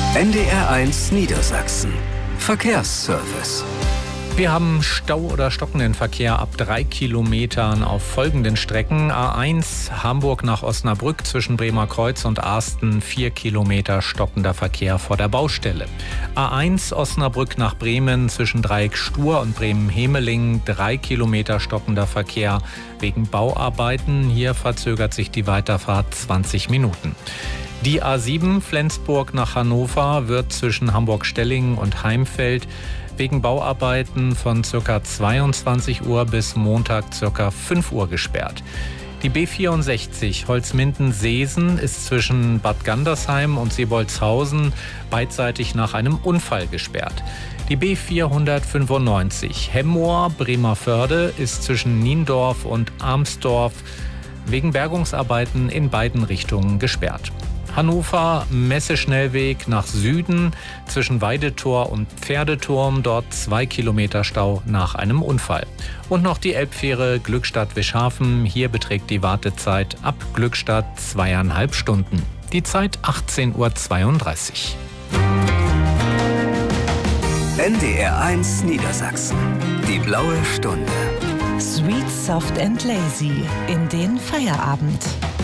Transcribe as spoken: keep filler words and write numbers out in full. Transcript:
N D R eins Niedersachsen. Verkehrsservice. Wir haben Stau oder stockenden Verkehr ab drei Kilometern auf folgenden Strecken. A eins Hamburg nach Osnabrück zwischen Bremer Kreuz und Asten, vier Kilometer stockender Verkehr vor der Baustelle. A eins Osnabrück nach Bremen zwischen Dreieck Stur und Bremen-Hemeling, drei Kilometer stockender Verkehr wegen Bauarbeiten. Hier verzögert sich die Weiterfahrt zwanzig Minuten. Die A sieben Flensburg nach Hannover wird zwischen Hamburg-Stellingen und Heimfeld wegen Bauarbeiten von ca. zweiundzwanzig Uhr bis Montag ca. fünf Uhr gesperrt. Die B vierundsechzig Holzminden-Seesen ist zwischen Bad Gandersheim und Sebolzhausen beidseitig nach einem Unfall gesperrt. Die B vierhundertfünfundneunzig Hemmoor-Bremervörde ist zwischen Niendorf und Armsdorf wegen Bergungsarbeiten in beiden Richtungen gesperrt. Hannover, Messeschnellweg nach Süden zwischen Weidetor und Pferdeturm, dort zwei Kilometer Stau nach einem Unfall. Und noch die Elbfähre Glückstadt-Wischhafen, hier beträgt die Wartezeit ab Glückstadt zweieinhalb Stunden. Die Zeit achtzehn Uhr zweiunddreißig. N D R eins Niedersachsen. Die blaue Stunde. Sweet, soft and lazy in den Feierabend.